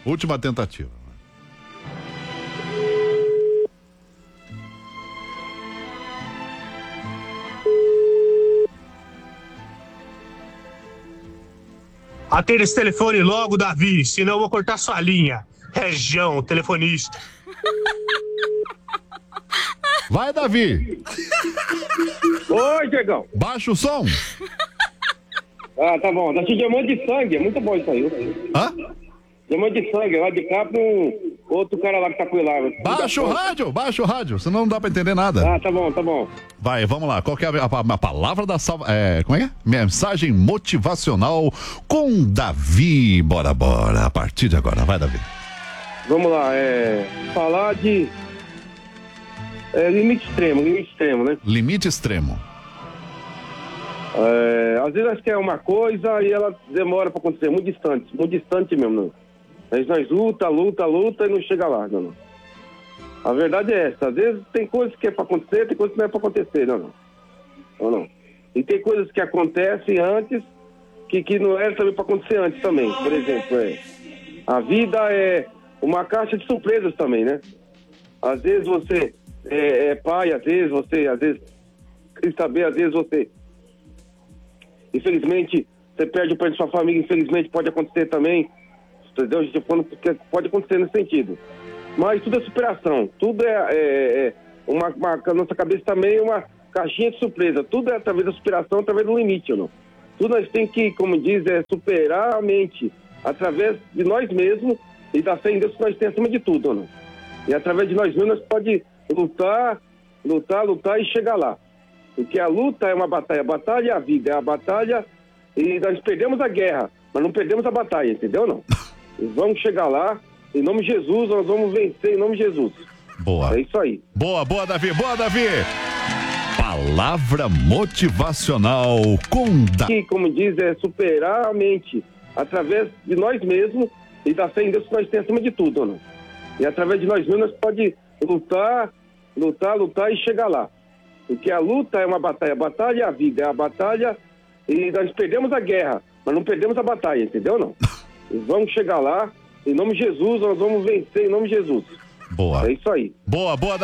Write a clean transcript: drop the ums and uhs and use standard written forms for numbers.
Última tentativa. Atenda esse telefone logo, Davi, senão eu vou cortar sua linha. Região, telefonista. Vai, Davi. Oi, Diegão. Baixa o som. Ah, tá bom. Tá cheio de diamante de sangue. É muito bom isso aí. Hã? Diamante de sangue. Lá de cá pro outro cara lá que tá com ele lá. Baixa o rádio, senão não dá pra entender nada. Ah, tá bom. Vai, vamos lá. Qual que é a palavra da salva? Como é? Mensagem motivacional com Davi. Bora. A partir de agora. Vai, Davi. Vamos lá. Falar de limite extremo, né? Limite extremo. Às vezes nós queremos uma coisa e ela demora pra acontecer. Muito distante mesmo, não. Mas nós luta e não chega lá, não. A verdade é essa. Às vezes tem coisas que é pra acontecer, tem coisas que não é pra acontecer, não. E tem coisas que acontecem antes que não era também pra acontecer antes também. Por exemplo, a vida é uma caixa de surpresas também, né? Às vezes você é pai, às vezes você infelizmente você perde o pai de sua família, infelizmente pode acontecer também, entendeu? A gente pode acontecer nesse sentido. Mas tudo é superação, tudo a nossa cabeça também é uma caixinha de surpresa, tudo é através da superação, através do limite, ou não? Tudo nós temos que, como diz, superar a mente, através de nós mesmos e da fé em Deus que nós temos acima de tudo, ou não? E através de nós mesmos nós podemos lutar e chegar lá. Porque a luta é uma batalha, a batalha é a vida, é a batalha e nós perdemos a guerra, mas não perdemos a batalha, entendeu, não? E vamos chegar lá, em nome de Jesus, nós vamos vencer em nome de Jesus. Boa. É isso aí. Boa, Davi. Palavra motivacional com Davi. Como diz, superar a mente através de nós mesmos e da fé em Deus que nós temos acima de tudo, ou não? E através de nós mesmos nós podemos lutar e chegar lá. Porque a luta é uma batalha, a batalha é a vida, é a batalha e nós perdemos a guerra, mas não perdemos a batalha, entendeu, não? E vamos chegar lá, em nome de Jesus, nós vamos vencer em nome de Jesus. Boa. É isso aí. Boa,